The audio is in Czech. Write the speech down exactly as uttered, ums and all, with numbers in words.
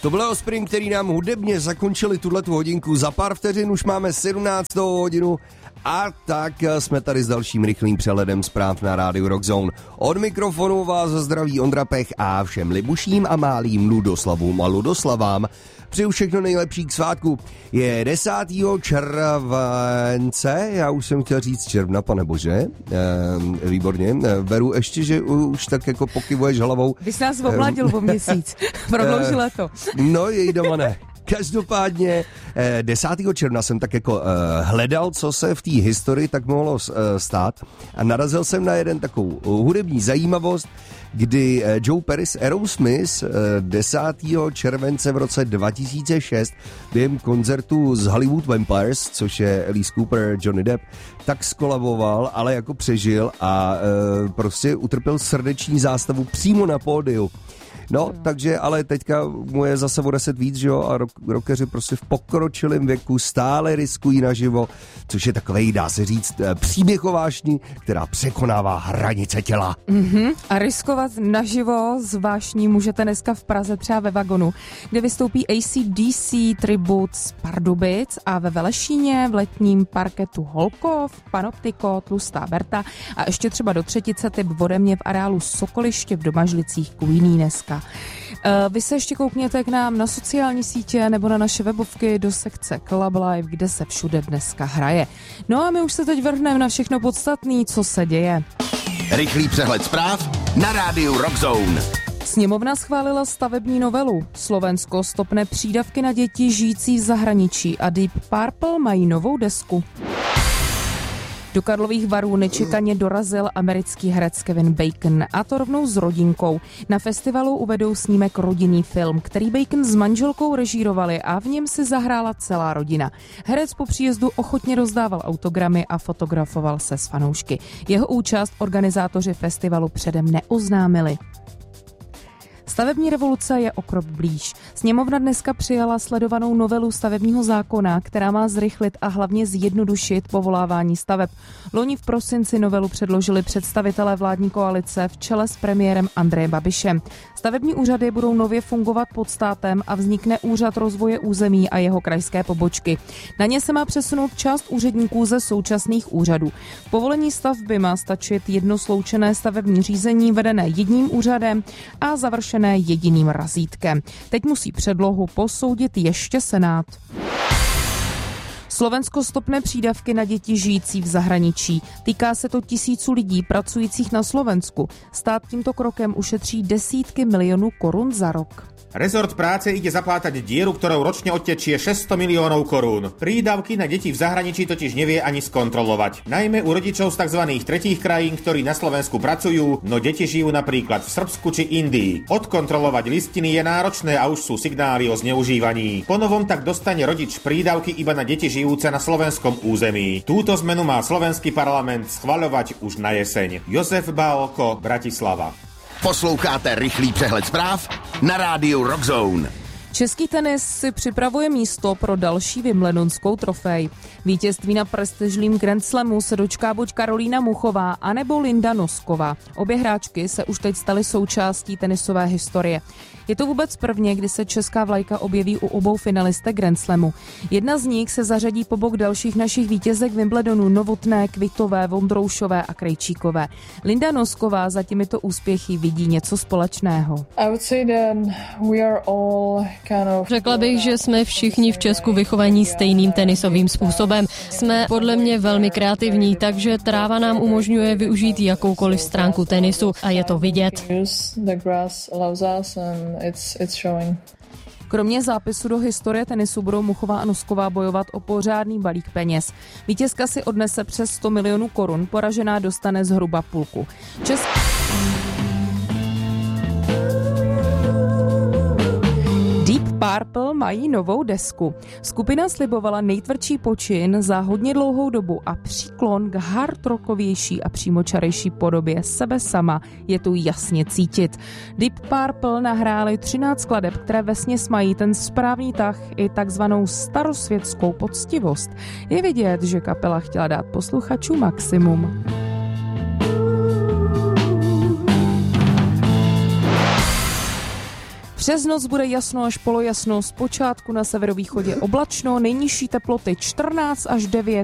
To bylo Offspring, který nám hudebně zakončili tuhletu hodinku. Za pár vteřin už máme sedmnáctou hodinu a tak jsme tady s dalším rychlým přehledem zpráv na rádiu Rockzone. Od mikrofonu vás zdraví Ondra Pech a všem libuším a málým ludoslavům a ludoslavám přeju všechno nejlepší k svátku. Je desátého července, já už jsem chtěl říct června, pane bože, e, výborně, beru ještě, že už tak jako pokyvuješ hlavou. Vy jsi nás obladil o měsíc, prodloužil léto. No, jej doma ne. Každopádně desátého června jsem tak jako hledal, co se v té historii tak mohlo stát a narazil jsem na jeden takovou hudební zajímavost, kdy Joe Perry z Aerosmith desátého července v roce dva tisíce šest během koncertu z Hollywood Vampires, což je Alice Cooper, Johnny Depp, tak skolaboval, ale jako přežil a prostě utrpěl srdeční zástavu přímo na pódiu. No, takže, ale teďka mu je zase o deset víc, že jo, a rock, rockeři prostě v pokročilém věku stále riskují naživo, což je takovej, dá se říct, příběh o vášni, která překonává hranice těla. Mm-hmm. A riskovat naživo z vášní můžete dneska v Praze třeba ve Vagonu, kde vystoupí A C D C Tribute z Pardubic a ve Velešíně v letním parketu Holkov, Panoptiko, Tlustá Berta a ještě třeba do třetice typ ode mě v areálu Sokoliště v Domažlicích Queenie dneska. Vy se ještě koukněte k nám na sociální sítě nebo na naše webovky do sekce Club Live, kde se všude dneska hraje. No a my už se teď vrhneme na všechno podstatné, co se děje. Rychlý přehled zpráv na rádiu Rockzone. Sněmovna schválila stavební novelu. Slovensko stopne přídavky na děti žijící v zahraničí a Deep Purple mají novou desku. Do Karlových Varů nečekaně dorazil americký herec Kevin Bacon, a to rovnou s rodinkou. Na festivalu uvedou snímek Rodinný film, který Bacon s manželkou režírovali a v něm si zahrála celá rodina. Herec po příjezdu ochotně rozdával autogramy a fotografoval se s fanoušky. Jeho účast organizátoři festivalu předem neoznámili. Stavební revoluce je o krok blíž. Sněmovna dneska přijala sledovanou novelu stavebního zákona, která má zrychlit a hlavně zjednodušit povolávání staveb. Loni v prosinci novelu předložili představitelé vládní koalice v čele s premiérem Andrejem Babišem. Stavební úřady budou nově fungovat pod státem a vznikne úřad rozvoje území a jeho krajské pobočky. Na ně se má přesunout část úředníků ze současných úřadů. V povolení stavby má stačit jedno sloučené stavební řízení vedené jedním úřadem a završené jediným razítkem. Teď musí předlohu posoudit ještě Senát. Slovensko stopne přídavky na děti žijící v zahraničí. Týká se to tisíců lidí pracujících na Slovensku. Stát tímto krokem ušetří desítky milionů korun za rok. Rezort práce ide zaplátať dieru, ktorou ročne odtečie šesťsto miliónov korún. Prídavky na deti v zahraničí totiž nevie ani skontrolovať. Najmä u rodičov z tzv. Tretích krajín, ktorí na Slovensku pracujú, no deti žijú napríklad v Srbsku či Indii. Odkontrolovať listiny je náročné a už sú signály o zneužívaní. Ponovom tak dostane rodič prídavky iba na deti žijúce na slovenskom území. Túto zmenu má slovenský parlament schvaľovať už na jeseň. Jozef Bálko, Bratislava. Posloucháte rychlý přehled zpráv na rádiu Rockzone. Český tenis si připravuje místo pro další wimbledonskou trofej. Vítězství na prestižním Grand Slamu se dočká buď Karolína Muchová, anebo Linda Nosková. Obě hráčky se už teď staly součástí tenisové historie. Je to vůbec prvně, kdy se česká vlajka objeví u obou finalistek Grand Slamu. Jedna z nich se zařadí po bok dalších našich vítězek Wimbledonu Novotné, Kvitové, Vondroušové a Krejčíkové. Linda Nosková za těmito úspěchy vidí něco společného. Řekla bych, že jsme všichni v Česku vychovaní stejným tenisovým způsobem. Jsme podle mě velmi kreativní, takže tráva nám umožňuje využít jakoukoliv stránku tenisu a je to vidět. It's, it's showing. Kromě zápisu do historie tenisu budou Muchová a Nosková bojovat o pořádný balík peněz. Vítězka si odnese přes sto milionů korun, poražená dostane zhruba půlku. Česk... Purple mají novou desku. Skupina slibovala nejtvrdší počin za hodně dlouhou dobu a příklon k hard rockovější a přímočarejší podobě sebe sama je tu jasně cítit. Deep Purple nahráli třináct skladeb, které vesměs mají ten správný tah i takzvanou starosvětskou poctivost. Je vidět, že kapela chtěla dát posluchačům maximum. Přes noc bude jasno až polojasno, zpočátku na severovýchodě oblačno, nejnižší teploty čtrnáct až devět,